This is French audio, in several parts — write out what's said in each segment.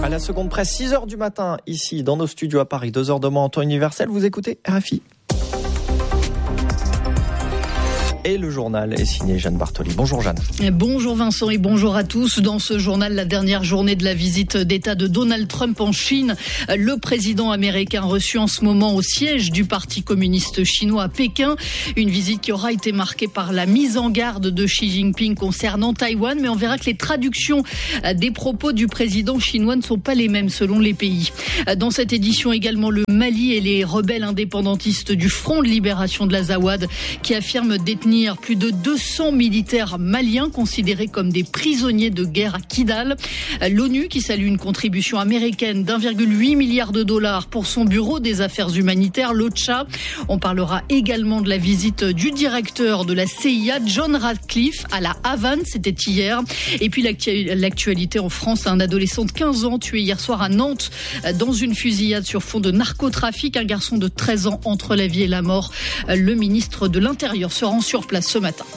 À la seconde près, 6h du matin, ici, dans nos studios à Paris, 2h demain en temps universel. Vous écoutez RFI. Et le journal est signé Jeanne Bartoli. Bonjour Jeanne. Bonjour Vincent et bonjour à tous. Dans ce journal, la dernière journée de la visite d'État de Donald Trump en Chine. Le président américain reçu en ce moment au siège du Parti communiste chinois à Pékin. Une visite qui aura été marquée par la mise en garde de Xi Jinping concernant Taïwan. Mais on verra que les traductions des propos du président chinois ne sont pas les mêmes selon les pays. Dans cette édition également, le Mali et les rebelles indépendantistes du Front de libération de l'Azawad qui affirment détenir plus de 200 militaires maliens considérés comme des prisonniers de guerre à Kidal. L'ONU qui salue une contribution américaine d'1,8 milliard de dollars pour son bureau des affaires humanitaires, l'OCHA. On parlera également de la visite du directeur de la CIA, John Ratcliffe, à la Havane, c'était hier. Et puis l'actualité en France, un adolescent de 15 ans tué hier soir à Nantes dans une fusillade sur fond de narcotrafic. Un garçon de 13 ans entre la vie et la mort. Le ministre de l'Intérieur se rend sur place ce matin.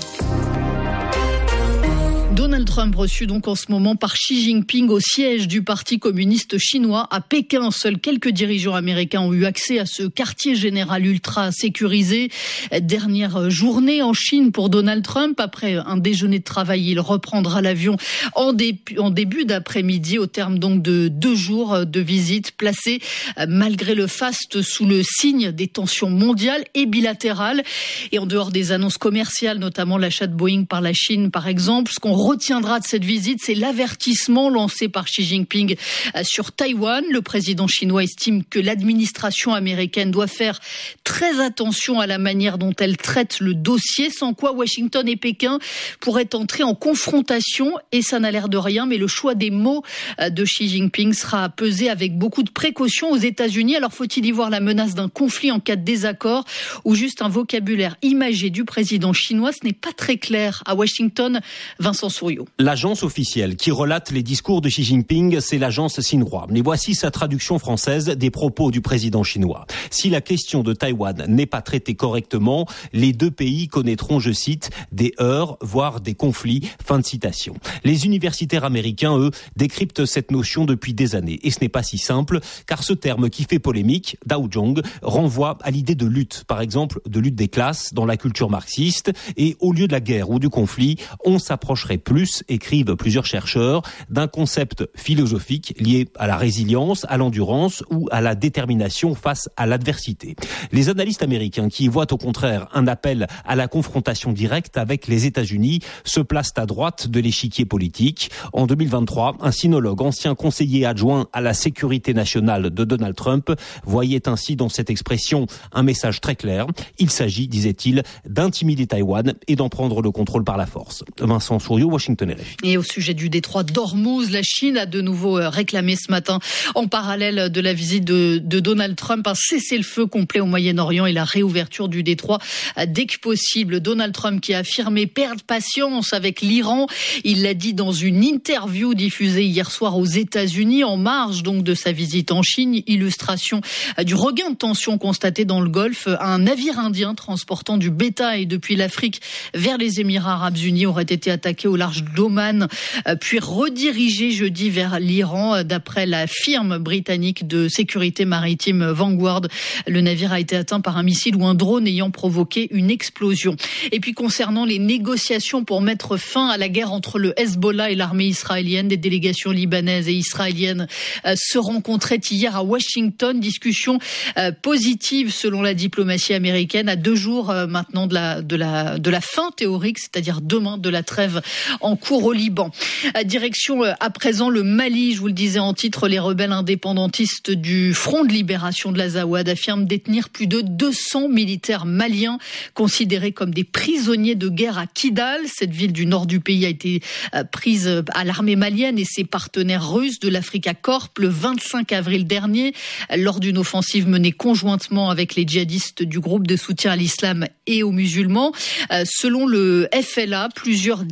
Donald Trump reçu donc en ce moment par Xi Jinping au siège du Parti communiste chinois à Pékin. Seuls quelques dirigeants américains ont eu accès à ce quartier général ultra sécurisé. Dernière journée en Chine pour Donald Trump. Après un déjeuner de travail, il reprendra l'avion en début d'après-midi au terme donc de 2 jours de visite placés malgré le faste sous le signe des tensions mondiales et bilatérales. Et en dehors des annonces commerciales, notamment l'achat de Boeing par la Chine par exemple, ce qu'on retiendra de cette visite, c'est l'avertissement lancé par Xi Jinping sur Taïwan. Le président chinois estime que l'administration américaine doit faire très attention à la manière dont elle traite le dossier, sans quoi Washington et Pékin pourraient entrer en confrontation, et ça n'a l'air de rien, mais le choix des mots de Xi Jinping sera pesé avec beaucoup de précaution aux États-Unis. Alors faut-il y voir la menace d'un conflit en cas de désaccord ou juste un vocabulaire imagé du président chinois? Ce n'est pas très clair à Washington. Vincent Souriau. L'agence officielle qui relate les discours de Xi Jinping, c'est l'agence Xinhua. Mais voici sa traduction française des propos du président chinois. Si la question de Taïwan n'est pas traitée correctement, les deux pays connaîtront, je cite, des heurts, voire des conflits. Fin de citation. Les universitaires américains, eux, décryptent cette notion depuis des années. Et ce n'est pas si simple, car ce terme qui fait polémique, Daojong, renvoie à l'idée de lutte. Par exemple, de lutte des classes dans la culture marxiste. Et au lieu de la guerre ou du conflit, on s'approcherait plus, écrivent plusieurs chercheurs, d'un concept philosophique lié à la résilience, à l'endurance ou à la détermination face à l'adversité. Les analystes américains qui voient au contraire un appel à la confrontation directe avec les États-Unis se placent à droite de l'échiquier politique. En 2023, un sinologue, ancien conseiller adjoint à la sécurité nationale de Donald Trump, voyait ainsi dans cette expression un message très clair. Il s'agit, disait-il, d'intimider Taïwan et d'en prendre le contrôle par la force. Vincent Souriau, Washington RFI. Et au sujet du détroit d'Ormuz, la Chine a de nouveau réclamé ce matin, en parallèle de la visite de Donald Trump, un cessez-le-feu complet au Moyen-Orient et la réouverture du détroit dès que possible. Donald Trump qui a affirmé perdre patience avec l'Iran. Il l'a dit dans une interview diffusée hier soir aux États-Unis, en marge donc de sa visite en Chine. Illustration du regain de tension constaté dans le Golfe. Un navire indien transportant du bétail depuis l'Afrique vers les Émirats arabes unis aurait été attaqué au large d'Oman, puis redirigé jeudi vers l'Iran. D'après la firme britannique de sécurité maritime Vanguard, le navire a été atteint par un missile ou un drone ayant provoqué une explosion. Et puis concernant les négociations pour mettre fin à la guerre entre le Hezbollah et l'armée israélienne, des délégations libanaises et israéliennes se rencontraient hier à Washington. Discussion positive selon la diplomatie américaine à 2 jours maintenant de la fin théorique, c'est-à-dire demain, de la trêve en cours au Liban. Direction à présent le Mali, je vous le disais en titre, les rebelles indépendantistes du Front de libération de l'Azawad affirment détenir plus de 200 militaires maliens considérés comme des prisonniers de guerre à Kidal. Cette ville du nord du pays a été prise à l'armée malienne et ses partenaires russes de l'Africa Corp le 25 avril dernier lors d'une offensive menée conjointement avec les djihadistes du groupe de soutien à l'islam et aux musulmans. Selon le FLA, plusieurs dizaines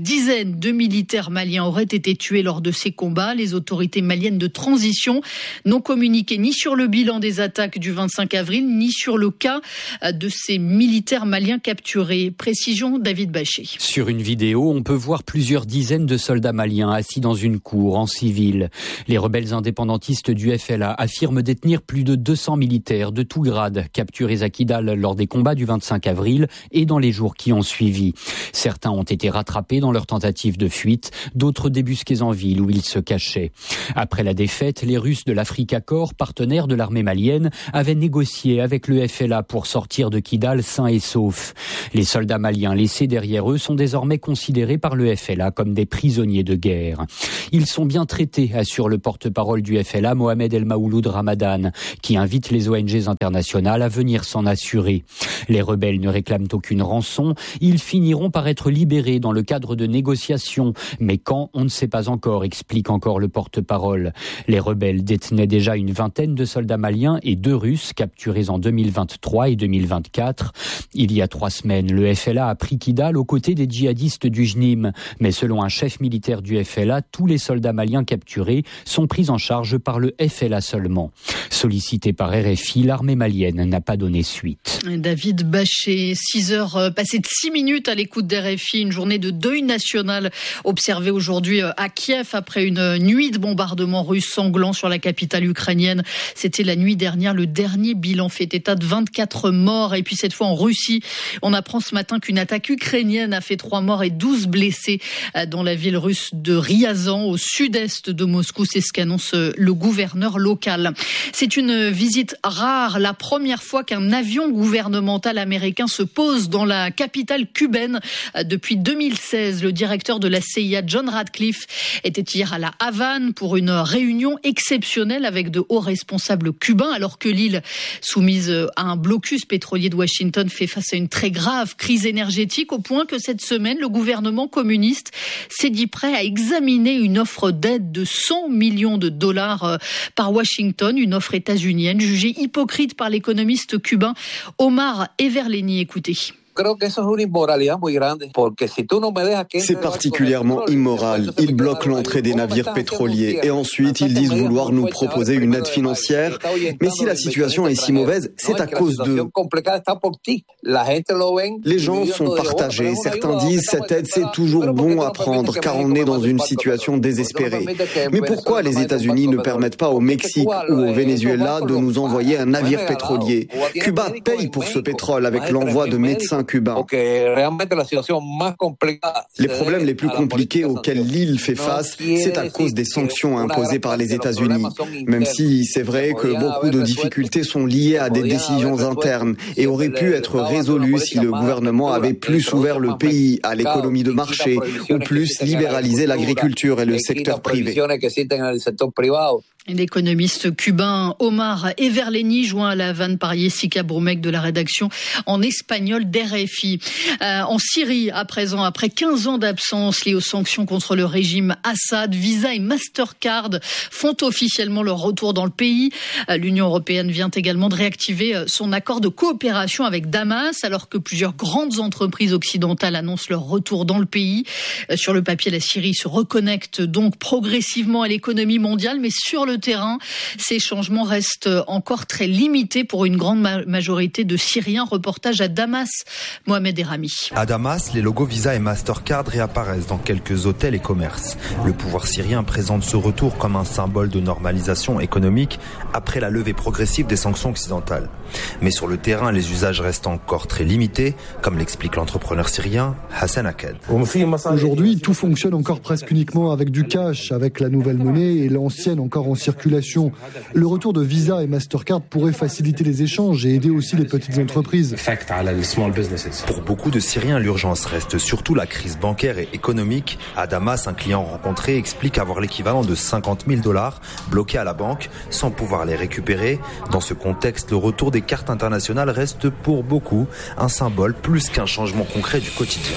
malienne. 2 militaires maliens auraient été tués lors de ces combats. Les autorités maliennes de transition n'ont communiqué ni sur le bilan des attaques du 25 avril, ni sur le cas de ces militaires maliens capturés. Précision, David Bachet. Sur une vidéo, on peut voir plusieurs dizaines de soldats maliens assis dans une cour en civil. Les rebelles indépendantistes du FLA affirment détenir plus de 200 militaires de tout grade capturés à Kidal lors des combats du 25 avril et dans les jours qui ont suivi. Certains ont été rattrapés dans leur tentative de fuite, d'autres débusqués en ville où ils se cachaient. Après la défaite, les Russes de l'Africa Corps, partenaires de l'armée malienne, avaient négocié avec le FLA pour sortir de Kidal sains et saufs. Les soldats maliens laissés derrière eux sont désormais considérés par le FLA comme des prisonniers de guerre. Ils sont bien traités, assure le porte-parole du FLA, Mohamed El Maouloud Ramadan, qui invite les ONG internationales à venir s'en assurer. Les rebelles ne réclament aucune rançon. Ils finiront par être libérés dans le cadre de négociations. Mais quand, on ne sait pas encore, explique encore le porte-parole. Les rebelles détenaient déjà une vingtaine de soldats maliens et 2 Russes capturés en 2023 et 2024. Il y a 3 semaines, le FLA a pris Kidal aux côtés des djihadistes du JNIM. Mais selon un chef militaire du FLA, tous les soldats maliens capturés sont pris en charge par le FLA seulement. Sollicité par RFI, l'armée malienne n'a pas donné suite. David Bachet, 6 heures passées de 6 minutes à l'écoute d'RFI, une journée de deuil national observée aujourd'hui à Kiev après une nuit de bombardements russes sanglants sur la capitale ukrainienne. C'était la nuit dernière, le dernier bilan fait état de 24 morts. Et puis cette fois en Russie, on apprend ce matin qu'une attaque ukrainienne a fait 3 morts et 12 blessés dans la ville russe de Ryazan, au sud-est de Moscou. C'est ce qu'annonce le gouverneur local. C'est une visite rare, la première fois qu'un avion gouvernemental américain se pose dans la capitale cubaine depuis 2016. Le directeur de la CIA, John Ratcliffe, était hier à La Havane pour une réunion exceptionnelle avec de hauts responsables cubains, alors que l'île, soumise à un blocus pétrolier de Washington, fait face à une très grave crise énergétique, au point que cette semaine, le gouvernement communiste s'est dit prêt à examiner une offre d'aide de 100 millions de dollars par Washington, une offre états-unienne jugée hypocrite par l'économiste cubain Omar Everleni. Écoutez. C'est particulièrement immoral. Ils bloquent l'entrée des navires pétroliers et ensuite ils disent vouloir nous proposer une aide financière. Mais si la situation est si mauvaise, c'est à cause d'eux. Les gens sont partagés. Certains disent cette aide c'est toujours bon à prendre car on est dans une situation désespérée. Mais pourquoi les États-Unis ne permettent pas au Mexique ou au Venezuela de nous envoyer un navire pétrolier? Cuba paye pour ce pétrole avec l'envoi de médecins cubains. Les problèmes les plus compliqués auxquels l'île fait face, c'est à cause des sanctions imposées par les États-Unis. Même si c'est vrai que beaucoup de difficultés sont liées à des décisions internes et auraient pu être résolues si le gouvernement avait plus ouvert le pays à l'économie de marché ou plus libéralisé l'agriculture et le secteur privé. L'économiste cubain Omar Everleni, joint à La Havane par Jessica Broumec de la rédaction en espagnol d'RFI. En Syrie, à présent, après 15 ans d'absence liées aux sanctions contre le régime Assad, Visa et Mastercard font officiellement leur retour dans le pays. L'Union européenne vient également de réactiver son accord de coopération avec Damas, alors que plusieurs grandes entreprises occidentales annoncent leur retour dans le pays. Sur le papier, la Syrie se reconnecte donc progressivement à l'économie mondiale, mais sur le terrain, ces changements restent encore très limités pour une grande majorité de Syriens. Reportage à Damas, Mohamed Erami. À Damas, les logos Visa et Mastercard réapparaissent dans quelques hôtels et commerces. Le pouvoir syrien présente ce retour comme un symbole de normalisation économique après la levée progressive des sanctions occidentales. Mais sur le terrain, les usages restent encore très limités, comme l'explique l'entrepreneur syrien Hassan Aked. Aujourd'hui, tout fonctionne encore presque uniquement avec du cash, avec la nouvelle monnaie et l'ancienne encore en circulation. Le retour de Visa et Mastercard pourrait faciliter les échanges et aider aussi les petites entreprises. Pour beaucoup de Syriens, l'urgence reste surtout la crise bancaire et économique. À Damas, un client rencontré explique avoir l'équivalent de $50 000 bloqués à la banque sans pouvoir les récupérer. Dans ce contexte, le retour des cartes internationales reste pour beaucoup un symbole plus qu'un changement concret du quotidien.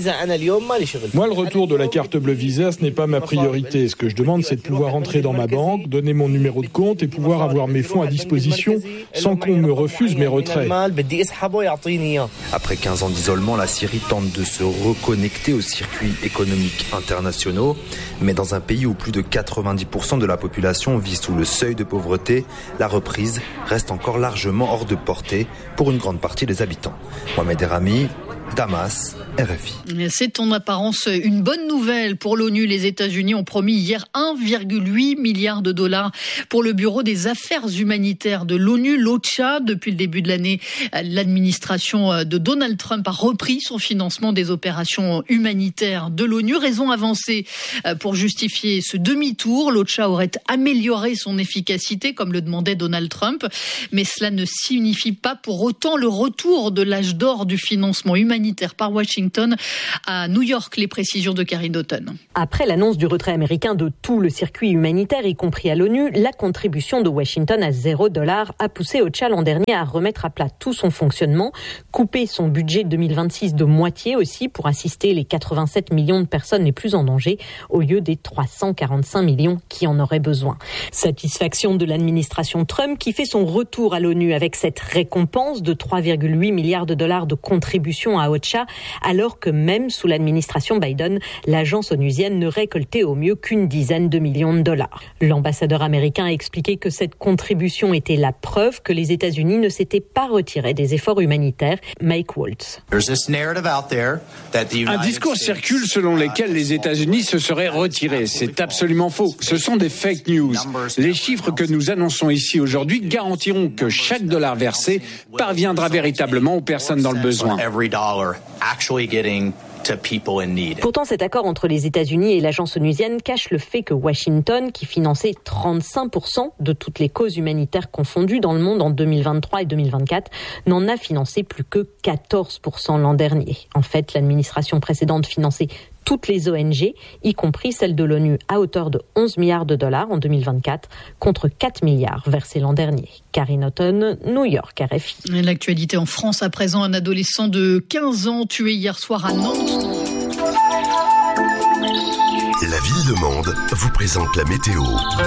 Moi, le retour de la carte bleue Visa, ce n'est pas ma priorité. Ce que je demande, c'est de pouvoir entrer dans ma banque, banque, donner mon numéro de compte et pouvoir avoir mes fonds à disposition sans qu'on me refuse mes retraits. Après 15 ans d'isolement, la Syrie tente de se reconnecter aux circuits économiques internationaux. Mais dans un pays où plus de 90% de la population vit sous le seuil de pauvreté, la reprise reste encore largement hors de portée pour une grande partie des habitants. Mohamed Erami, Damas, RFI. C'est en apparence une bonne nouvelle pour l'ONU. Les États-Unis ont promis hier 1,8 milliard de dollars pour le Bureau des Affaires humanitaires de l'ONU, l'OCHA. Depuis le début de l'année, l'administration de Donald Trump a repris son financement des opérations humanitaires de l'ONU. Raison avancée pour justifier ce demi-tour. L'OCHA aurait amélioré son efficacité, comme le demandait Donald Trump. Mais cela ne signifie pas pour autant le retour de l'âge d'or du financement humanitaire par Washington. À New York, les précisions de Carrie Doughton. Après l'annonce du retrait américain de tout le circuit humanitaire, y compris à l'ONU, la contribution de Washington à $0 a poussé OCHA l'an dernier à remettre à plat tout son fonctionnement, couper son budget 2026 de moitié aussi pour assister les 87 millions de personnes les plus en danger au lieu des 345 millions qui en auraient besoin. Satisfaction de l'administration Trump qui fait son retour à l'ONU avec cette récompense de 3,8 milliards de dollars de contribution à OCHA, alors que même sous l'administration Biden, l'agence onusienne ne récoltait au mieux qu'une dizaine de millions de dollars. L'ambassadeur américain a expliqué que cette contribution était la preuve que les États-Unis ne s'étaient pas retirés des efforts humanitaires. Mike Waltz. Un discours circule selon lequel les États-Unis se seraient retirés. C'est absolument faux. Ce sont des fake news. Les chiffres que nous annonçons ici aujourd'hui garantiront que chaque dollar versé parviendra véritablement aux personnes dans le besoin. Pourtant, cet accord entre les États-Unis et l'agence onusienne cache le fait que Washington, qui finançait 35% de toutes les causes humanitaires confondues dans le monde en 2023 et 2024, n'en a financé plus que 14% l'an dernier. En fait, l'administration précédente finançait toutes les ONG, y compris celles de l'ONU, à hauteur de 11 milliards de dollars en 2024, contre 4 milliards versés l'an dernier. Carrie Doughton, New York, RFI. L'actualité en France à présent, un adolescent de 15 ans tué hier soir à Nantes. La ville de Mende vous présente la météo.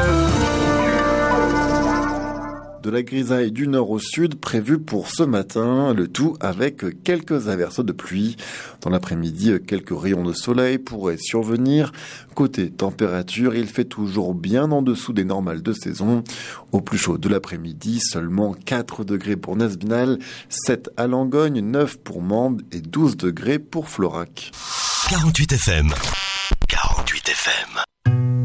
De la grisaille du nord au sud prévue pour ce matin, le tout avec quelques averses de pluie. Dans l'après-midi, quelques rayons de soleil pourraient survenir. Côté température, il fait toujours bien en dessous des normales de saison. Au plus chaud de l'après-midi, seulement 4 degrés pour Nesbinal, 7 à Langogne, 9 pour Mende et 12 degrés pour Florac. 48 FM. 48 FM.